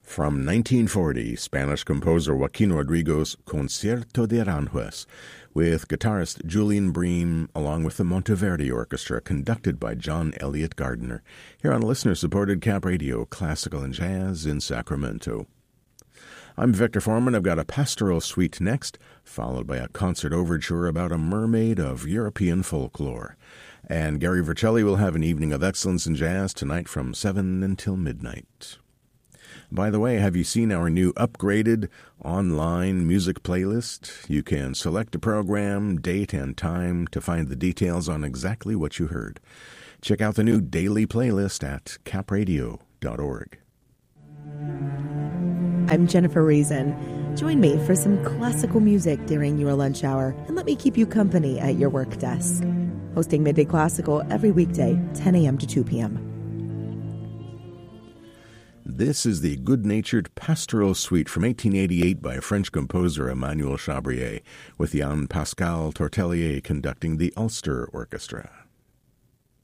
From 1940, Spanish composer Joaquin Rodrigo's Concierto de Aranjuez, with guitarist Julian Bream, along with the Monteverdi Orchestra, conducted by John Elliott Gardiner, here on listener-supported Cap Radio, Classical and Jazz in Sacramento. I'm Victor Foreman. I've got a pastoral suite next, followed by a concert overture about a mermaid of European folklore. And Gary Vercelli will have an evening of excellence in jazz tonight from 7 until midnight. By the way, have you seen our new upgraded online music playlist? You can select a program, date, and time to find the details on exactly what you heard. Check out the new daily playlist at capradio.org. I'm Jennifer Reason. Join me for some classical music during your lunch hour, and let me keep you company at your work desk. Hosting Midday Classical every weekday, 10 a.m. to 2 p.m. This is the good-natured pastoral suite from 1888 by French composer Emmanuel Chabrier, with Jan Pascal Tortelier conducting the Ulster Orchestra.